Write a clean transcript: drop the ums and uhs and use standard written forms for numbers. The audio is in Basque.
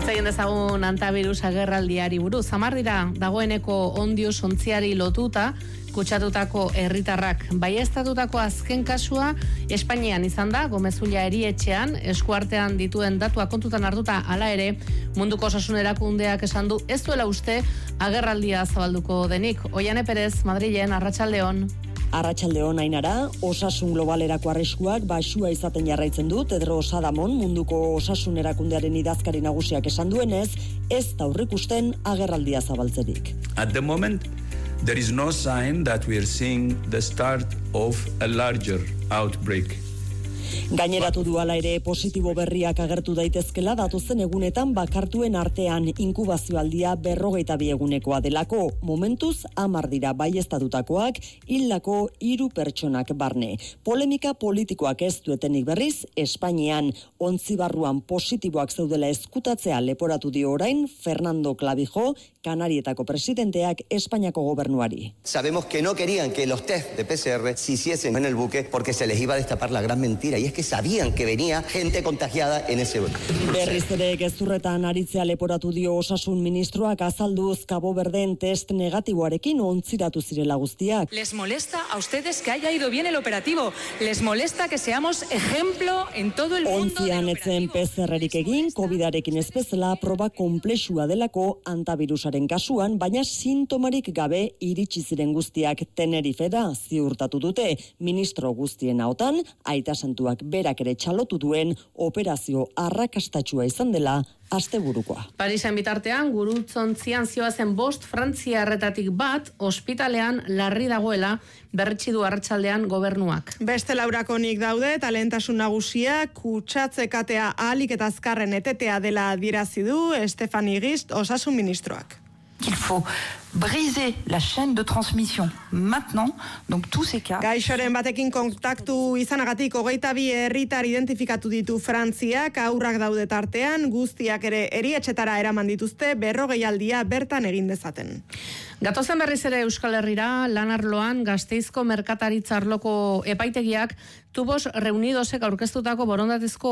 Hitz egin dezagun antivirus agerraldiari buruz. 10 dira dagoeneko ondius ontziari lotuta kutsatutako herritarrak. Baieztatutako azken kasua Espainian izan da, Gomezulla erietxean, eskuartean dituen datua kontutan hartuta, hala ere, munduko osasun erakundeak esan du ez duela uste agerraldia zabalduko denik. Oiane Perez, Madrilen, arratsaldeon. Arratsaldeon Ainara, osasun globalerako arriskuak baxua izaten jarraitzen du. Tedros Adhanom, munduko osasun erakundearen idazkari nagusiak esan duenez, ez da aurreikusten agerraldia zabaltzerik. At the moment, there is no sign that we are seeing the start of a larger outbreak. Gaineratu du hala ere positibo berriak agertu daitezkela datozen egunetan bakartuen artean inkubazioaldia 42 egunekoa delako. Momentuz 10 dira baieztatutakoak, hildako 3 pertsonak barne. Polemika politikoak ez duetenik berriz, Espainian ontzibarruan positiboak zeudela ezkutatzea leporatu dio orain Fernando Clavijo, Kanarietako presidenteak Espainiako gobernuari. Sabemos que no querían que los test de PCR se hiciesen en el buque porque se les iba a destapar la gran mentira, y es que sabían que venía gente contagiada en ese buque. Berriz ere gezurretan aritzea leporatu dio osasun ministroak azalduz Cabo Verden test negatiboarekin ontziratu zirela guztiak. Les molesta a ustedes que haya ido bien el operativo. Les molesta que seamos ejemplo en todo el mundo. Ontzian etzen PCR-erik egin, COVID-arekin ez bezala proba konplexua delako antivirusaren kasuan, baina sintomarik gabe iritsi ziren guztiak Tenerifera ziurtatu dute. Ministro guztien ahotan, Aita Santuak berak ere txalotu duen operazio arrakastatsua izan dela asteburukoa. Parisen bitartean, gurutzontzian zioazen 5 frantziarretatik bat ospitalean larri dagoela berretsi du arratsaldean gobernuak. Beste laurakonik daude, talentasun nagusia kutsatzekatea ahalik eta azkarren etetea dela adierazi du Stefani Gist osasun ministroak. Qu'il faut briser la chaîne de transmission maintenant, donc tous ces cas. Gaixoren batekin kontaktu izanagatik 22 herritar identifikatu ditu Frantziak, haurrak daude tartean, guztiak ere erietxetara eraman dituzte 40 aldia bertan egin dezaten. Gatozen berriz ere Euskal Herrira, lan arloan Gasteizko merkataritza arloko epaitegiak Tubos Reunidosek aurkeztutako borondatezko